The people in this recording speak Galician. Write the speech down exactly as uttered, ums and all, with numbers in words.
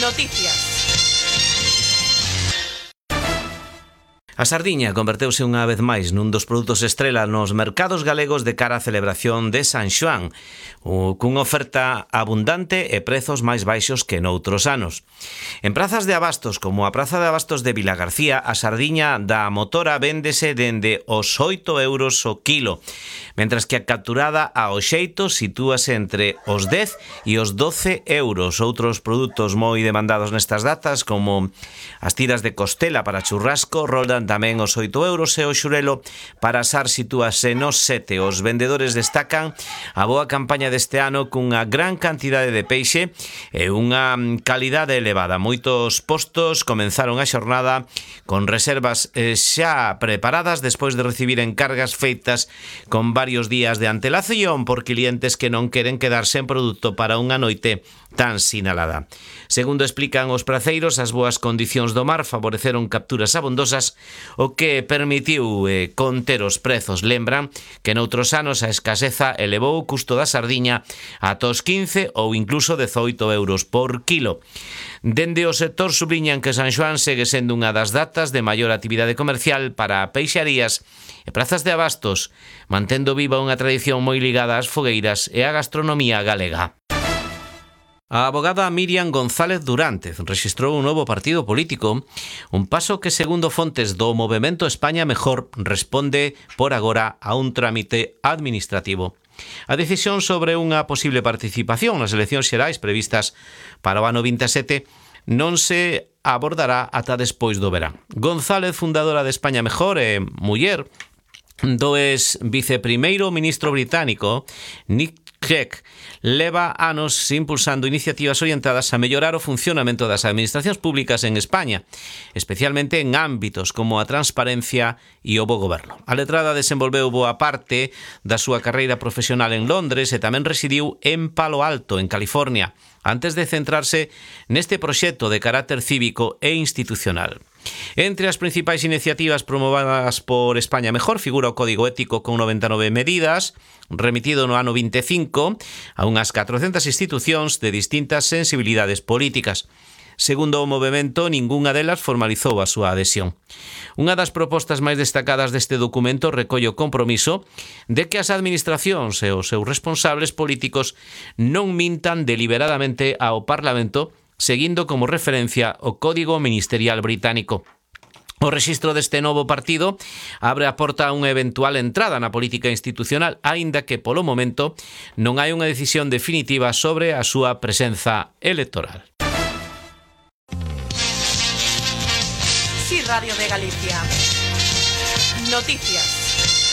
Noticias. A sardiña converteuse unha vez máis nun dos produtos estrela nos mercados galegos de cara á celebración de San Xoán, cunha oferta abundante e prezos máis baixos que noutros anos. En prazas de abastos como a Praza de Abastos de Vilagarcía, a sardiña da motora véndese dende os oito euros o kilo, mentras que a capturada ao xeito sitúase entre os dez e os doce euros. Outros produtos moi demandados nestas datas, como as tiras de costela para churrasco, roldan tamén os oito euros e o xurelo para asar sitúase nos sete. Os vendedores destacan a boa campaña deste ano cunha gran cantidade de peixe e unha calidade elevada. Moitos postos comenzaron a xornada con reservas xa preparadas despois de recibir encargas feitas con varios días de antelación por clientes que non queren quedar sen produto para unha noite tan sinalada. Segundo explican os praceiros, as boas condicións do mar favoreceron capturas abondosas, o que permitiu eh, conter os prezos. Lembran que noutros anos a escaseza elevou o custo da sardiña ata os quince ou incluso dezoito euros por kilo. Dende o sector subliñan que San Xoán segue sendo unha das datas de maior actividade comercial para peixarías e prazas de abastos, mantendo viva unha tradición moi ligada ás fogueiras e á gastronomía galega. A abogada Miriam González Durantez rexistrou un novo partido político, un paso que, segundo fontes do Movemento España Mejor, responde por agora a un trámite administrativo. A decisión sobre unha posible participación nas eleccións xerais previstas para o ano vinte e sete non se abordará ata despois do verán. González, fundadora de España Mejor e muller do ex viceprimeiro ministro británico Nick Clegg, leva anos impulsando iniciativas orientadas a mellorar o funcionamento das administracións públicas en España, especialmente en ámbitos como a transparencia e o bo goberno. A letrada desenvolveu boa parte da súa carreira profesional en Londres e tamén residiu en Palo Alto, en California, antes de centrarse neste proxecto de carácter cívico e institucional. Entre as principais iniciativas promovidas por España Mejor figura o Código Ético con noventa e nove medidas, remitido no ano vinte e cinco a unhas catrocentas institucións de distintas sensibilidades políticas. Segundo o movemento, ningunha delas formalizou a súa adhesión. Unha das propostas máis destacadas deste documento recolle o compromiso de que as administracións e os seus responsables políticos non mintan deliberadamente ao Parlamento, seguindo como referencia o Código Ministerial británico. O rexistro deste novo partido abre a porta a unha eventual entrada na política institucional, aínda que polo momento non hai unha decisión definitiva sobre a súa presenza electoral. Sí, Radio de Galicia. Noticias.